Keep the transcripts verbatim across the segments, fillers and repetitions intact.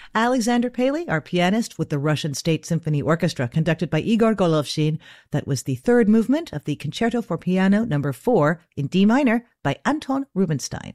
Alexander Paley, our pianist with the Russian State Symphony Orchestra, conducted by Igor Golovshin. That was the third movement of the Concerto for Piano number four in D minor by Anton Rubinstein.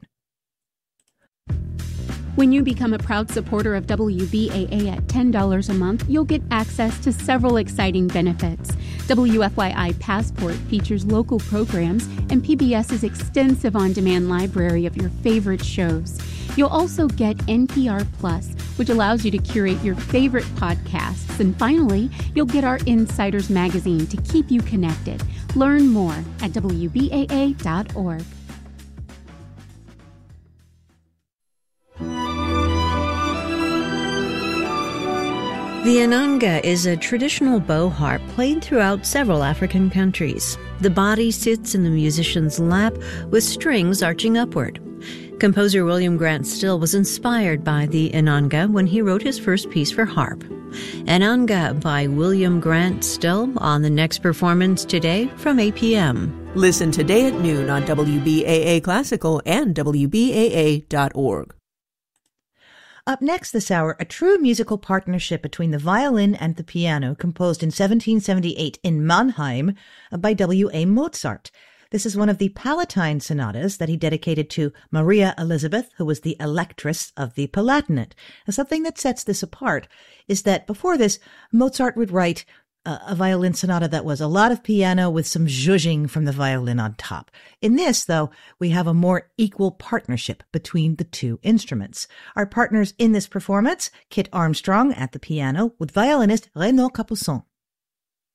When you become a proud supporter of W B A A at ten dollars a month, you'll get access to several exciting benefits. W F Y I Passport features local programs and PBS's extensive on-demand library of your favorite shows. You'll also get N P R Plus, which allows you to curate your favorite podcasts. And finally, you'll get our Insiders magazine to keep you connected. Learn more at W B A A dot org. The inanga is a traditional bow harp played throughout several African countries. The body sits in the musician's lap with strings arching upward. Composer William Grant Still was inspired by the inanga when he wrote his first piece for harp. Inanga by William Grant Still on the next performance today from eight p.m. Listen today at noon on W B A A Classical and W B A A dot org. Up next this hour, a true musical partnership between the violin and the piano, composed in seventeen seventy-eight in Mannheim by W A Mozart. This is one of the Palatine sonatas that he dedicated to Maria Elizabeth, who was the Electress of the Palatinate. Now, something that sets this apart is that before this, Mozart would write uh, a violin sonata that was a lot of piano with some zhuzhing from the violin on top. In this, though, we have a more equal partnership between the two instruments. Our partners in this performance, Kit Armstrong at the piano with violinist Renaud Capuçon.